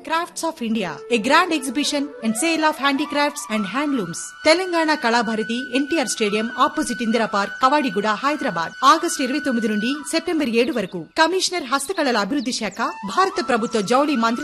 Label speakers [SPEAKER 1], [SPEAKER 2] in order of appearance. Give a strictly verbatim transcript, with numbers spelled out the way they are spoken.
[SPEAKER 1] Crafts of India, A grand exhibition and sale of handicrafts and handlooms. Telangana Kalabharathi NTR stadium opposite Indira park, Kavadiguda, Hyderabad. August ఇరవై తొమ్మిది నుండి September ఏడు వరకు. Commissioner హస్తకళల అభివృద్ధి శాఖ, భారత ప్రభుత్వ జౌళి మంత్రి